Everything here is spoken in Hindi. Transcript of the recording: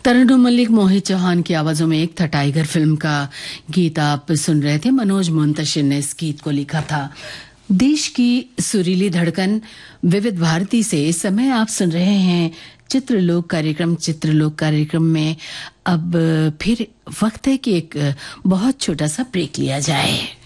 तरन्नुम मल्लिक, मोहित चौहान की आवाजों में एक था टाइगर फिल्म का गीत आप सुन रहे थे। मनोज मुंतशिर ने इस गीत को लिखा था। देश की सुरीली धड़कन विविध भारती से इस समय आप सुन रहे हैं चित्रलोक कार्यक्रम। चित्रलोक कार्यक्रम में अब फिर वक्त है कि एक बहुत छोटा सा ब्रेक लिया जाए।